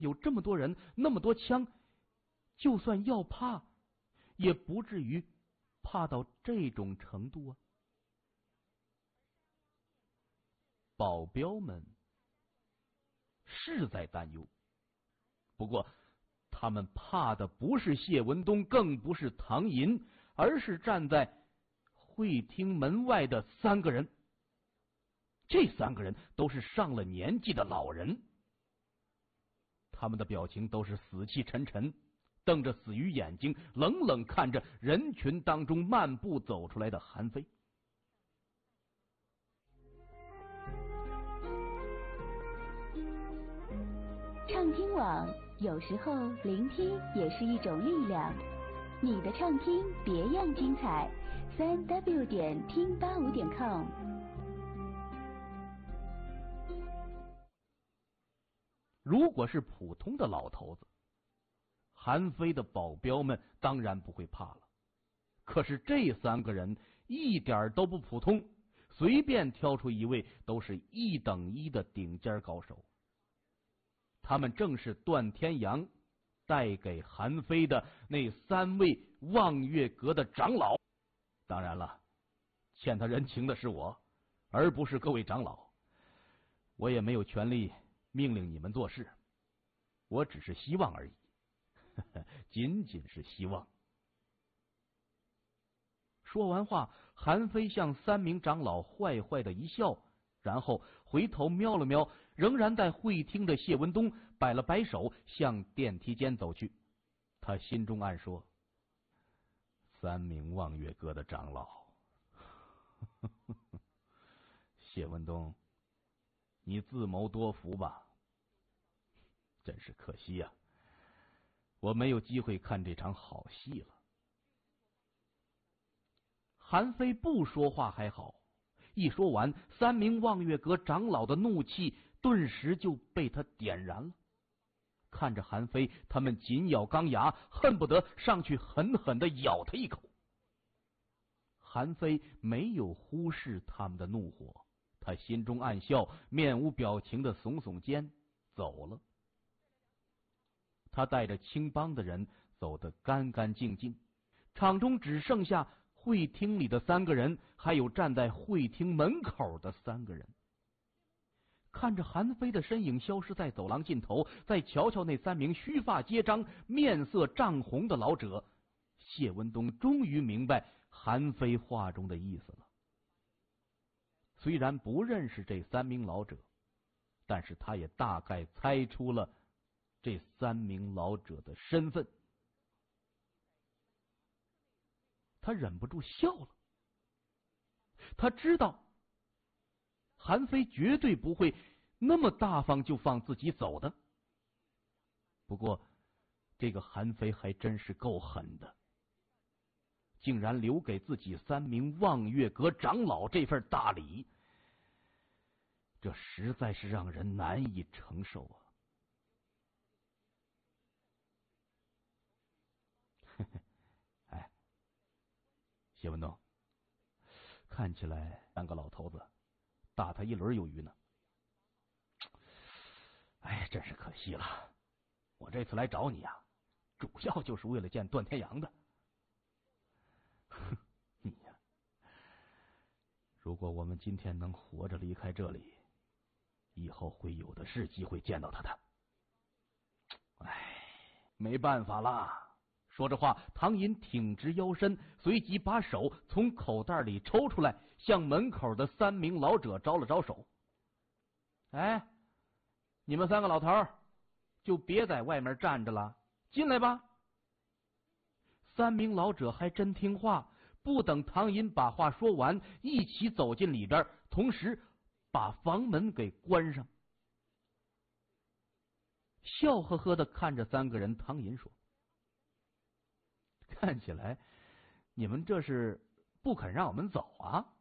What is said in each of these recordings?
有这么多人，那么多枪，就算要怕，也不至于怕到这种程度啊。保镖们是在担忧，不过他们怕的不是谢文东，更不是唐寅，而是站在会厅门外的3个人。这3个人都是上了年纪的老人，他们的表情都是死气沉沉，瞪着死鱼眼睛，冷冷看着人群当中漫步走出来的韩非。 畅听网，有时候聆听也是一种力量。你的畅听别样精彩，3w 点听85.com。 如果是普通的老头子，韩非的保镖们当然不会怕了。可是这3个人一点都不普通，随便挑出一位都是1等1的顶尖高手。他们正是段天阳带给韩非的那3位望月阁的长老。当然了，欠他人情的是我，而不是各位长老。我也没有权利命令你们做事，我只是希望而已，仅仅是希望。说完话，韩非向3名长老坏坏的一笑，然后回头瞄了瞄仍然在会厅的谢文东，摆了摆手，向电梯间走去。他心中暗说：3名望月阁的长老，谢文东，你自谋多福吧。真是可惜呀，我没有机会看这场好戏了。韩非不说话还好，一说完，3名望月阁长老的怒气顿时就被他点燃了。看着韩非，他们紧咬钢牙，恨不得上去狠狠地咬他一口。韩非没有忽视他们的怒火，他心中暗笑，面无表情的耸耸肩走了。他带着青帮的人走得干干净净，场中只剩下会厅里的3个人，还有站在会厅门口的3个人。看着韩非的身影消失在走廊尽头，再瞧瞧那3名须发皆张、面色涨红的老者，谢文东终于明白韩非话中的意思了。虽然不认识这3名老者，但是他也大概猜出了这3名老者的身份。他忍不住笑了。他知道韩非绝对不会那么大方就放自己走的。不过这个韩非还真是够狠的，竟然留给自己3名望月阁长老这份大礼，这实在是让人难以承受啊。哎，谢文东，看起来3个老头子打他1轮有余呢。哎，真是可惜了，我这次来找你啊，主要就是为了见段天阳的。你呀，如果我们今天能活着离开这里，以后会有的是机会见到他的。哎，没办法啦。说着话，唐寅挺直腰身，随即把手从口袋里抽出来，向门口的3名老者招了招手。哎，你们3个老头就别在外面站着了，进来吧。3名老者还真听话，不等唐寅把话说完，一起走进里边，同时把房门给关上。笑呵呵的看着3个人，唐寅说：看起来你们这是不肯让我们走啊？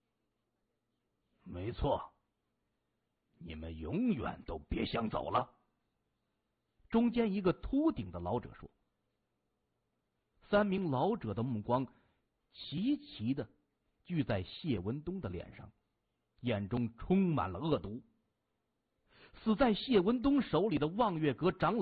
没错，你们永远都别想走了。中间一个秃顶的老者说。3名老者的目光齐齐的聚在谢文东的脸上，眼中充满了恶毒。 死在谢文东手里的望月阁长老